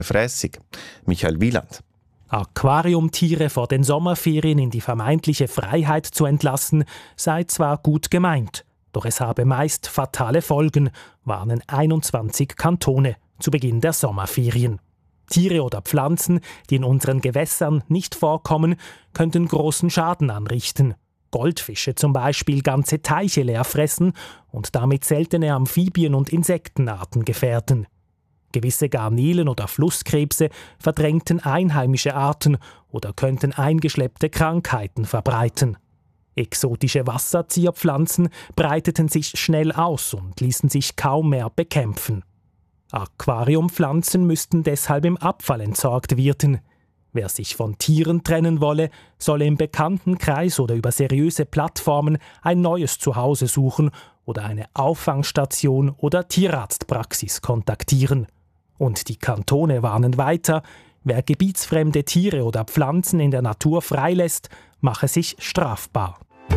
Frässig. Michael Wieland. Aquariumtiere vor den Sommerferien in die vermeintliche Freiheit zu entlassen, sei zwar gut gemeint, doch es habe meist fatale Folgen, warnen 21 Kantone zu Beginn der Sommerferien. Tiere oder Pflanzen, die in unseren Gewässern nicht vorkommen, könnten großen Schaden anrichten. Goldfische zum Beispiel ganze Teiche leer fressen und damit seltene Amphibien- und Insektenarten gefährden. Gewisse Garnelen oder Flusskrebse verdrängten einheimische Arten oder könnten eingeschleppte Krankheiten verbreiten. Exotische Wasserzieherpflanzen breiteten sich schnell aus und ließen sich kaum mehr bekämpfen. Aquariumpflanzen müssten deshalb im Abfall entsorgt werden. Wer sich von Tieren trennen wolle, solle im Bekanntenkreis oder über seriöse Plattformen ein neues Zuhause suchen oder eine Auffangstation oder Tierarztpraxis kontaktieren. Und die Kantone warnen weiter, wer gebietsfremde Tiere oder Pflanzen in der Natur freilässt, mache sich strafbar.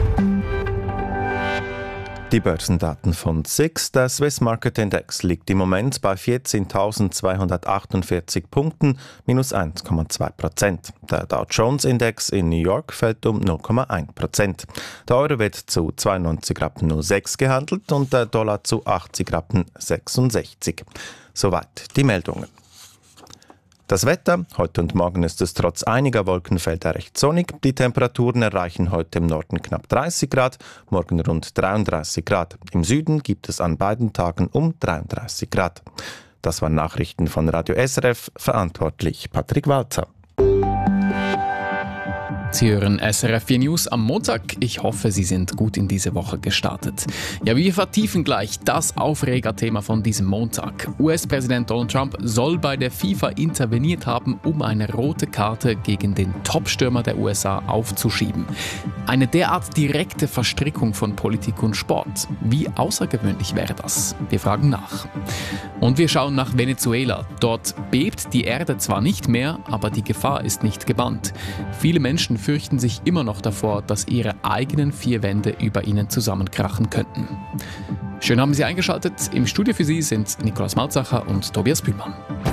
Die Börsendaten von SIX. Der Swiss Market Index liegt im Moment bei 14.248 Punkten, minus 1,2%. Der Dow Jones Index in New York fällt um 0,1%. Der Euro wird zu 92,06 gehandelt und der Dollar zu 80,66. Soweit die Meldungen. Das Wetter. Heute und morgen ist es trotz einiger Wolkenfelder recht sonnig. Die Temperaturen erreichen heute im Norden knapp 30 Grad, morgen rund 33 Grad. Im Süden gibt es an beiden Tagen um 33 Grad. Das waren Nachrichten von Radio SRF, verantwortlich Patrick Walter. Sie hören SRF 4 News am Montag. Ich hoffe, Sie sind gut in diese Woche gestartet. Ja, wir vertiefen gleich das Aufregerthema von diesem Montag. US-Präsident Donald Trump soll bei der FIFA interveniert haben, um eine rote Karte gegen den Topstürmer der USA aufzuschieben. Eine derart direkte Verstrickung von Politik und Sport. Wie außergewöhnlich wäre das? Wir fragen nach. Und wir schauen nach Venezuela. Dort bebt die Erde zwar nicht mehr, aber die Gefahr ist nicht gebannt. Viele Menschen fürchten sich immer noch davor, dass ihre eigenen vier Wände über ihnen zusammenkrachen könnten. Schön haben Sie eingeschaltet. Im Studio für Sie sind Nikolaus Malzacher und Tobias Bühlmann.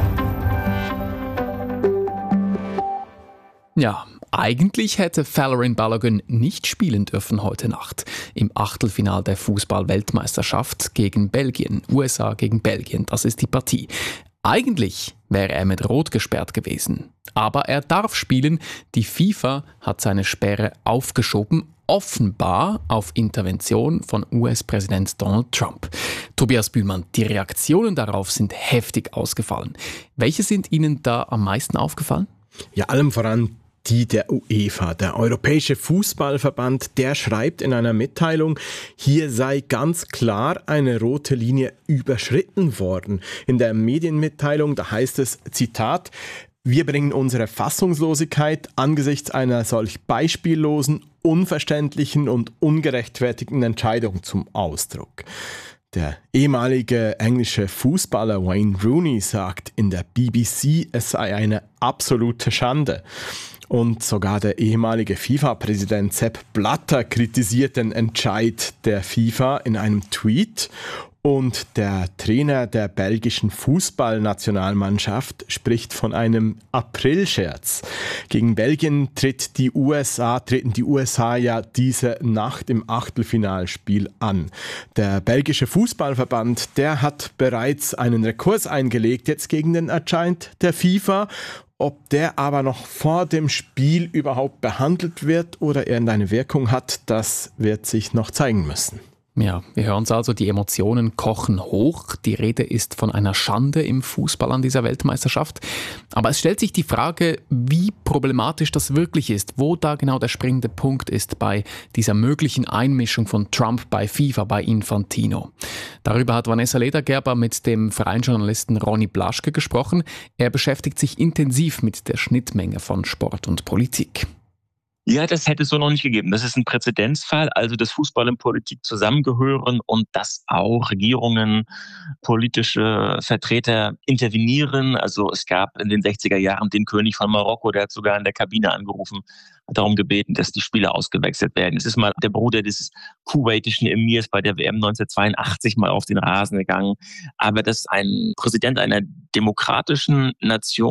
Ja, eigentlich hätte Folarin Balogun nicht spielen dürfen heute Nacht im Achtelfinal der Fußball-Weltmeisterschaft gegen Belgien. USA gegen Belgien, das ist die Partie. Eigentlich wäre er mit Rot gesperrt gewesen. Aber er darf spielen. Die FIFA hat seine Sperre aufgeschoben, offenbar auf Intervention von US-Präsident Donald Trump. Tobias Bühlmann, die Reaktionen darauf sind heftig ausgefallen. Welche sind Ihnen da am meisten aufgefallen? Ja, allem voran die der UEFA, der Europäische Fußballverband, der schreibt in einer Mitteilung, hier sei ganz klar eine rote Linie überschritten worden. In der Medienmitteilung, da heißt es, Zitat, wir bringen unsere Fassungslosigkeit angesichts einer solch beispiellosen, unverständlichen und ungerechtfertigten Entscheidung zum Ausdruck. Der ehemalige englische Fußballer Wayne Rooney sagt in der BBC, es sei eine absolute Schande. Und sogar der ehemalige FIFA-Präsident Sepp Blatter kritisiert den Entscheid der FIFA in einem Tweet. Und der Trainer der belgischen Fußballnationalmannschaft spricht von einem Aprilscherz. Gegen Belgien treten die USA ja diese Nacht im Achtelfinalspiel an. Der belgische Fußballverband, der hat bereits einen Rekurs eingelegt jetzt gegen den Entscheid der FIFA. Ob der aber noch vor dem Spiel überhaupt behandelt wird oder irgendeine Wirkung hat, das wird sich noch zeigen müssen. Ja, wir hören es also, die Emotionen kochen hoch. Die Rede ist von einer Schande im Fußball an dieser Weltmeisterschaft. Aber es stellt sich die Frage, wie problematisch das wirklich ist, wo da genau der springende Punkt ist bei dieser möglichen Einmischung von Trump bei FIFA, bei Infantino. Darüber hat Vanessa Ledergerber mit dem Vereinsjournalisten Ronny Blaschke gesprochen. Er beschäftigt sich intensiv mit der Schnittmenge von Sport und Politik. Ja, das hätte es so noch nicht gegeben. Das ist ein Präzedenzfall, also dass Fußball und Politik zusammengehören und dass auch Regierungen, politische Vertreter intervenieren. Also es gab in den 60er Jahren den König von Marokko, der hat sogar in der Kabine angerufen, hat darum gebeten, dass die Spieler ausgewechselt werden. Es ist mal der Bruder des kuwaitischen Emirs bei der WM 1982 mal auf den Rasen gegangen. Aber dass ein Präsident einer demokratischen Nation